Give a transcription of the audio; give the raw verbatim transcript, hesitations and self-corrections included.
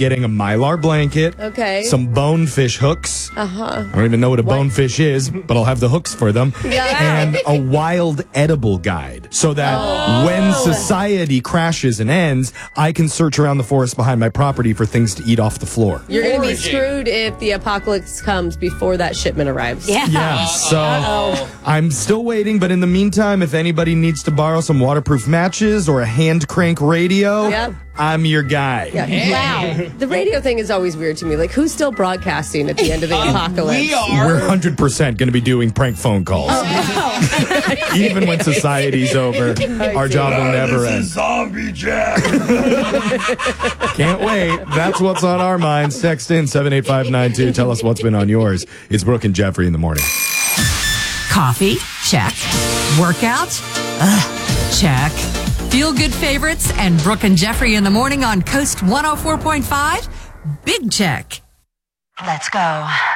getting a Mylar blanket. Okay. Some bonefish hooks. Uh-huh. I don't even know what a what? bonefish is, but I'll have the hooks for them. Yeah. And a wild edible guide. So that oh. when society crashes and ends, I can search around the forest behind my property for things to eat off the floor. You're going to be screwed if the apocalypse comes before that shipment arrives. Yeah. Yeah. So Uh-oh. I'm still waiting, but in the meantime, if anybody needs to borrow some waterproof matches or a hand crank radio, yep. I'm your guy. Yeah. Wow. The radio thing is always weird to me. Like, who's still broadcasting at the end of the apocalypse? We are. We're one hundred percent going to be doing prank phone calls. Oh. Even when society's over, our job will never this end. Is Zombie Jack. Can't wait. That's what's on our minds. Text in seven eight five nine two. Tell us what's been on yours. It's Brooke and Jeffrey in the morning. Coffee? Check. Workout? Ugh, check. Feel-good favorites and Brooke and Jeffrey in the morning on Coast one oh four point five? Big check. Let's go.